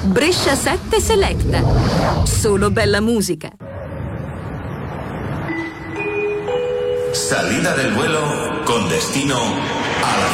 Brescia 7 Selecta. Solo bella musica. Salida del vuelo con destino a la